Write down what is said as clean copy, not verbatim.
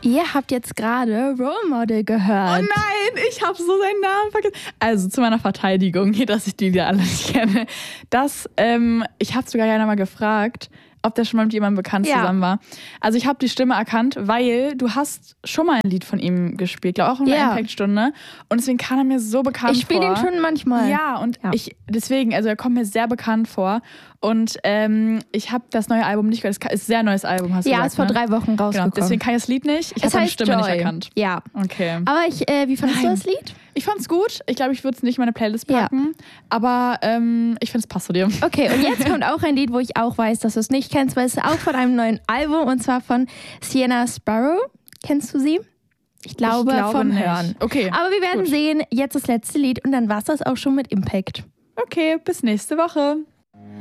Ihr habt jetzt gerade Role Model gehört. Oh nein, ich habe so seinen Namen vergessen. Also zu meiner Verteidigung, dass ich die alle nicht kenne. Ich habe sogar ja mal gefragt, ob der schon mal mit jemandem bekannt zusammen war. Also ich habe die Stimme erkannt, weil du hast schon mal ein Lied von ihm gespielt, glaube auch in einer Impact-Stunde. Und deswegen kam er mir so bekannt vor. Ich spiele ihn schon manchmal. Ja, und deswegen, also er kommt mir sehr bekannt vor. Und ich habe das neue Album nicht gehört. Es ist ein sehr neues Album, hast du gesagt. Ja, ist vor 3 Wochen rausgekommen. Genau, deswegen kann ich das Lied nicht. Ich habe seine Stimme nicht erkannt. Ja. Okay. Aber wie fandest du das Lied? Ich fand's gut. Ich glaube, ich würde es nicht in meine Playlist packen. Ja. Aber ich finde, es passt zu dir. Okay, und jetzt kommt auch ein Lied, wo ich auch weiß, dass du es nicht kennst, weil es ist auch von einem neuen Album und zwar von Sienna Sparrow. Kennst du sie? Ich glaube vom nicht. Hören. Okay. Aber wir werden sehen, jetzt das letzte Lied und dann war es das auch schon mit Impact. Okay, bis nächste Woche.